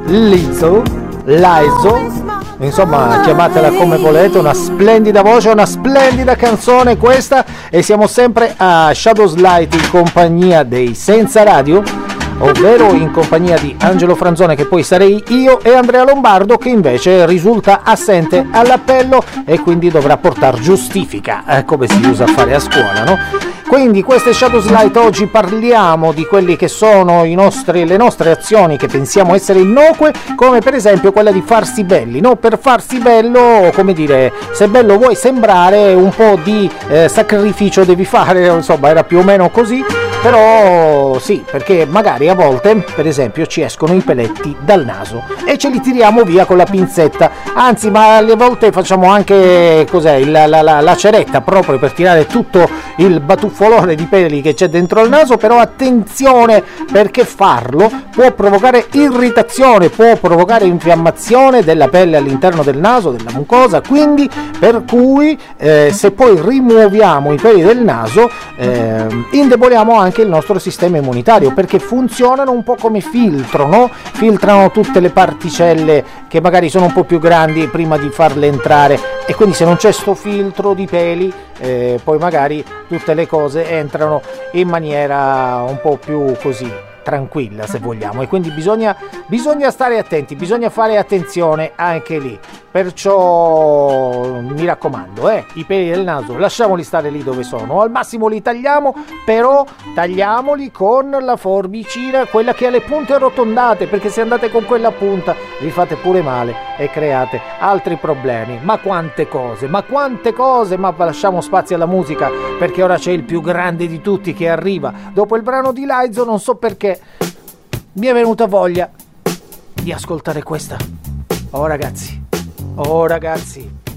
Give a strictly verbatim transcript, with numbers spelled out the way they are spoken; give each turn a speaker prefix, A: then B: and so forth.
A: Lizzo, Lizzo, insomma chiamatela come volete, una splendida voce, una splendida canzone questa, e siamo sempre a Shadows Light in compagnia dei Senza Radio, ovvero in compagnia di Angelo Franzone, che poi sarei io, e Andrea Lombardo, che invece risulta assente all'appello e quindi dovrà portar giustifica, eh, come si usa a fare a scuola, no? Quindi queste Shadows Light, oggi parliamo di quelli che sono i nostri, le nostre azioni che pensiamo essere innocue, come per esempio quella di farsi belli, no? Per farsi bello, come dire, se bello vuoi sembrare, un po' di eh, sacrificio devi fare, insomma era più o meno così, però sì, perché magari a volte, per esempio, ci escono i peletti dal naso e ce li tiriamo via con la pinzetta, anzi, ma alle volte facciamo anche, cos'è, la, la, la, la ceretta proprio per tirare tutto il batuffolone di peli che c'è dentro il naso. Però attenzione, perché farlo può provocare irritazione, può provocare infiammazione della pelle all'interno del naso, della mucosa, quindi per cui eh, se poi rimuoviamo i peli del naso eh, indeboliamo anche il nostro sistema immunitario, perché funzionano un po' come filtro, no? Filtrano tutte le particelle che magari sono un po' più grandi prima di farle entrare, e quindi se non c'è sto filtro di peli eh, poi magari tutte le cose entrano in maniera un po' più così tranquilla, se vogliamo, e quindi bisogna, bisogna stare attenti, bisogna fare attenzione anche lì. Perciò mi raccomando, eh, i peli del naso lasciamoli stare lì dove sono, al massimo li tagliamo, però tagliamoli con la forbicina, quella che ha le punte arrotondate, perché se andate con quella punta vi fate pure male e create altri problemi. Ma quante cose, ma quante cose, ma lasciamo spazio alla musica, perché ora c'è il più grande di tutti che arriva. Dopo il brano di Lizzo, non so perché mi è venuta voglia di ascoltare questa. Oh ragazzi, oh ragazzi,